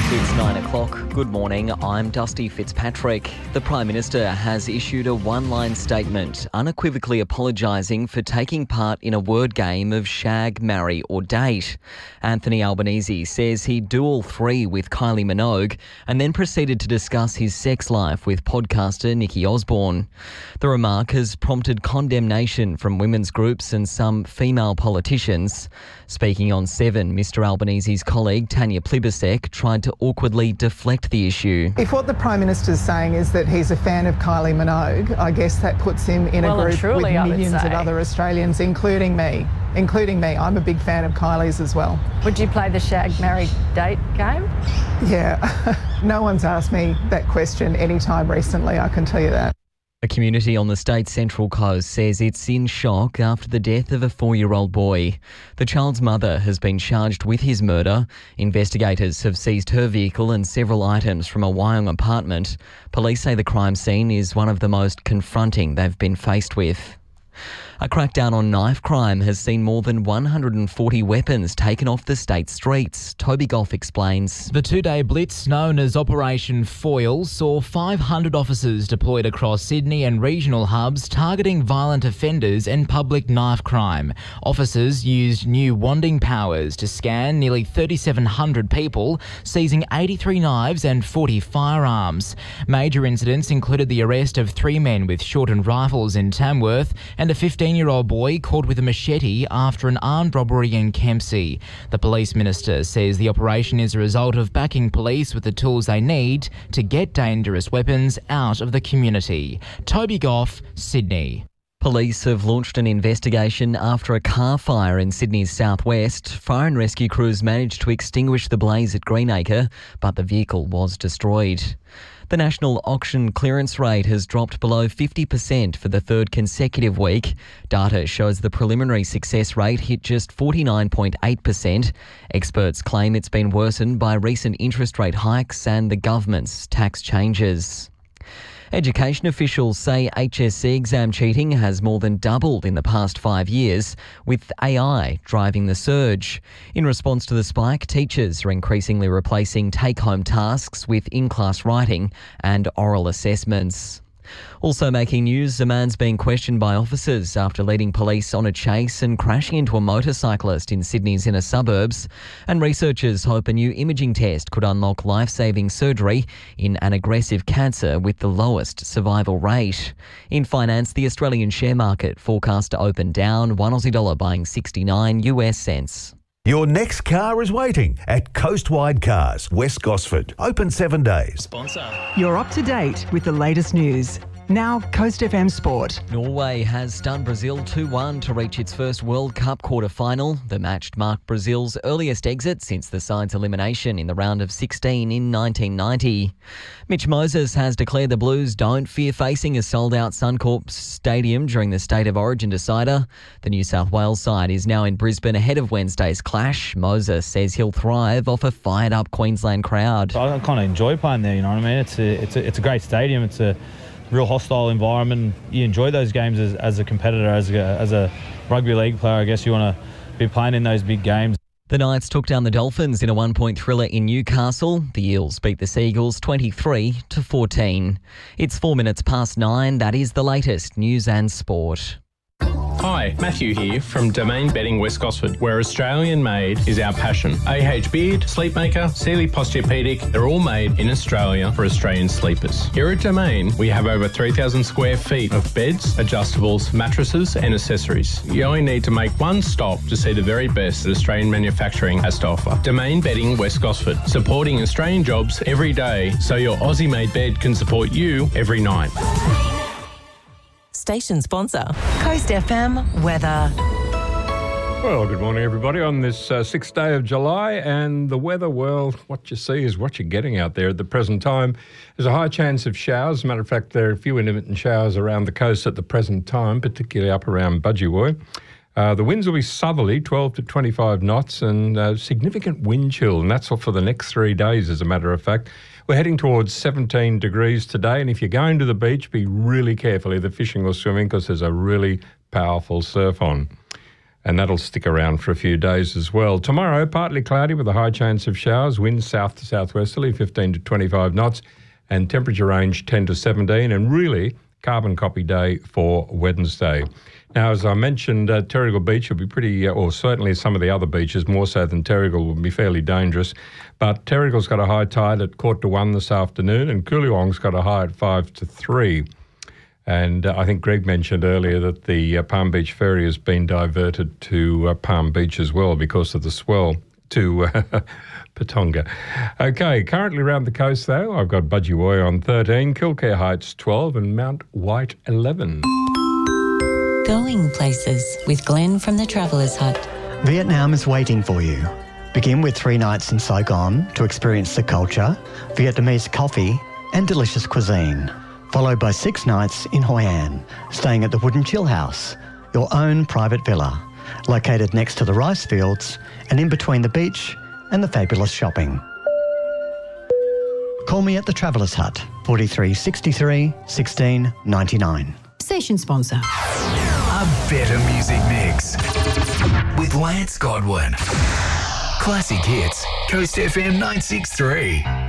It's 9 o'clock. Good morning, I'm Dusty Fitzpatrick. The Prime Minister has issued a one-line statement unequivocally apologising for taking part in a word game of shag, marry or date. Anthony Albanese says he'd do all three with Kylie Minogue and then proceeded to discuss his sex life with podcaster Nikki Osborne. The remark has prompted condemnation from women's groups and some female politicians. Speaking on 7, Mr Albanese's colleague Tanya Plibersek tried to awkwardly deflect the issue. If what the Prime Minister's saying is that he's a fan of Kylie Minogue, I guess that puts him in a group with millions of other Australians, including me. I'm a big fan of Kylie's as well. Would you play the shag, marry, date game? Yeah, no one's asked me that question anytime recently, I can tell you that. A community on the state's Central Coast says it's in shock after the death of a 4-year-old boy. The child's mother has been charged with his murder. Investigators have seized her vehicle and several items from a Wyong apartment. Police say the crime scene is one of the most confronting they've been faced with. A crackdown on knife crime has seen more than 140 weapons taken off the state streets. Toby Goff explains. The 2-day blitz known as Operation Foil saw 500 officers deployed across Sydney and regional hubs targeting violent offenders and public knife crime. Officers used new wanding powers to scan nearly 3,700 people, seizing 83 knives and 40 firearms. Major incidents included the arrest of 3 men with shortened rifles in Tamworth and a 15-year-old boy caught with a machete after an armed robbery in Kempsey. The police minister says the operation is a result of backing police with the tools they need to get dangerous weapons out of the community. Toby Goff, Sydney. Police have launched an investigation after a car fire in Sydney's southwest. Fire and rescue crews managed to extinguish the blaze at Greenacre, but the vehicle was destroyed. The national auction clearance rate has dropped below 50% for the third consecutive week. Data shows the preliminary success rate hit just 49.8%. Experts claim it's been worsened by recent interest rate hikes and the government's tax changes. Education officials say HSC exam cheating has more than doubled in the past 5 years, with AI driving the surge. In response to the spike, teachers are increasingly replacing take-home tasks with in-class writing and oral assessments. Also making news, a man's being questioned by officers after leading police on a chase and crashing into a motorcyclist in Sydney's inner suburbs. And researchers hope a new imaging test could unlock life-saving surgery in an aggressive cancer with the lowest survival rate. In finance, the Australian share market forecast to open down, $1 Aussie buying 69 US cents. Your next car is waiting at Coastwide Cars, West Gosford. Open 7 days. You're up to date with the latest news. Now, Coast FM Sport. Norway has stunned Brazil 2-1 to reach its first World Cup quarter-final. The match marked Brazil's earliest exit since the side's elimination in the round of 16 in 1990. Mitch Moses has declared the Blues don't fear facing a sold-out Suncorp Stadium during the State of Origin decider. The New South Wales side is now in Brisbane ahead of Wednesday's clash. Moses says he'll thrive off a fired-up Queensland crowd. I kind of enjoy playing there, you know what I mean? It's a great stadium. It's a real hostile environment. You enjoy those games as a competitor, as a rugby league player. I guess you want to be playing in those big games. The Knights took down the Dolphins in a 1-point thriller in Newcastle. The Eels beat the Seagulls 23-14. It's 4 minutes past 9. That is the latest news and sport. Hi, Matthew here from Domain Bedding West Gosford, where Australian made is our passion. AH Beard, Sleepmaker, Sealy Posturepedic, they're all made in Australia for Australian sleepers. Here at Domain, we have over 3,000 square feet of beds, adjustables, mattresses and accessories. You only need to make one stop to see the very best that Australian manufacturing has to offer. Domain Bedding West Gosford, supporting Australian jobs every day so your Aussie-made bed can support you every night. Station sponsor, Coast FM weather. Well, good morning, everybody, on this 6th day of July. And the weather, well, what you see is what you're getting out there at the present time. There's a high chance of showers. As a matter of fact, there are a few intermittent showers around the coast at the present time, particularly up around Budgewoi. The winds will be southerly, 12 to 25 knots, and significant wind chill. And that's for the next 3 days, as a matter of fact. We're heading towards 17 degrees today, and if you're going to the beach, be really careful either fishing or swimming because there's a really powerful surf on. and that'll stick around for a few days as well. Tomorrow, partly cloudy with a high chance of showers, winds south to southwesterly, 15 to 25 knots, and temperature range 10 to 17, and really carbon copy day for Wednesday. Now, as I mentioned, Terrigal Beach will be pretty, or certainly some of the other beaches, more so than Terrigal, will be fairly dangerous. But Terrigal's got a high tide at 1:45 this afternoon, and Coolewong's got a high at 5 to 3. And I think Greg mentioned earlier that the Palm Beach ferry has been diverted to Palm Beach as well because of the swell to Patonga. Okay, currently around the coast, though, I've got Budgie on 13, Kilcare Heights 12 and Mount White 11. Going places with Glenn from the Traveller's Hut. Vietnam is waiting for you. Begin with 3 nights in Saigon to experience the culture, Vietnamese coffee and delicious cuisine. Followed by 6 nights in Hoi An, staying at the Wooden Chill House, your own private villa, located next to the rice fields and in between the beach and the fabulous shopping. Call me at the Traveller's Hut, 43 63 16 99. Station sponsor. A better music mix with Lance Godwin. Classic hits, Coast FM 963.